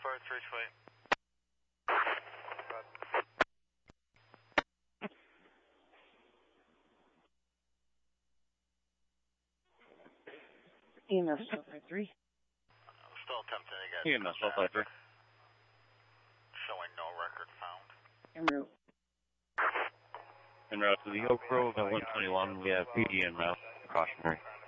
for 328. EMS 1253. Still attempting to get EMS 1253. Showing no record found. En route. En route to the Oak Grove at 121, we have PD en route. Cautionary.